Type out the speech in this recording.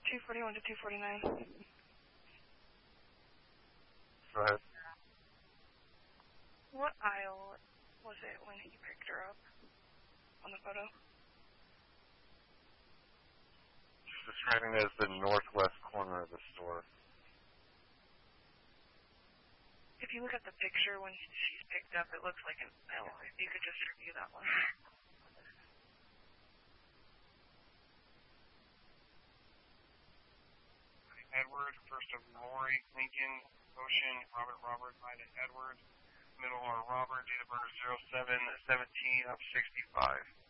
241 to 249. Go ahead. What aisle was it when he picked her up on the photo? Just describing it as the northwest corner of the store. If you look at the picture when she's picked up, it looks like an L. If you could just review that one. Edward, first of Lori, Lincoln, Ocean, Robert, Ida, Edward. Middle are Robert, date of birth 07/17 of 65.